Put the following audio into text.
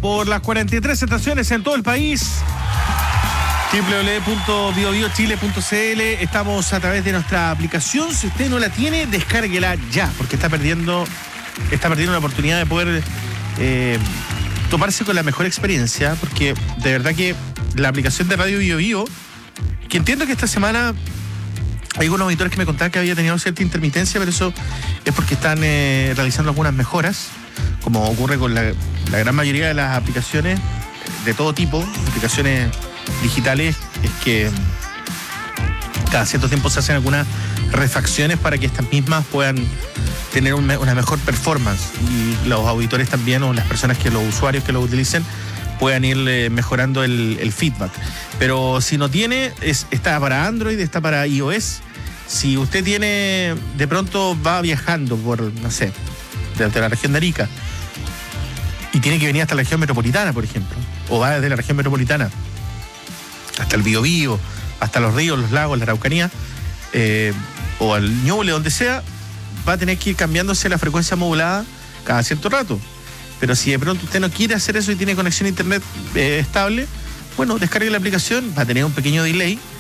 por las 43 estaciones en todo el país. www.biobiochile.cl. Estamos a través de nuestra aplicación. Si usted no la tiene, descárguela ya, porque está perdiendo la oportunidad de poder toparse con la mejor experiencia, porque de verdad que la aplicación de Radio Bio Bio, que entiendo que esta semana hay algunos auditores que me contaban que había tenido cierta intermitencia, pero eso es porque están realizando algunas mejoras, como ocurre con la gran mayoría de las aplicaciones de todo tipo, aplicaciones digitales, es que cada cierto tiempo se hacen algunas refacciones para que estas mismas puedan tener una mejor performance, y los auditores también, o las personas los usuarios que lo utilicen, puedan ir mejorando el feedback. Pero si no tiene, está para Android, está para iOS. Si usted tiene, de pronto va viajando por, no sé, desde la región de Arica y tiene que venir hasta la región metropolitana, por ejemplo, o va desde la región metropolitana hasta el Biobío, hasta los ríos, los lagos, la Araucanía, o al Ñuble, donde sea, va a tener que ir cambiándose la frecuencia modulada cada cierto rato. Pero si de pronto usted no quiere hacer eso y tiene conexión a internet estable, bueno, descargue la aplicación, va a tener un pequeño delay,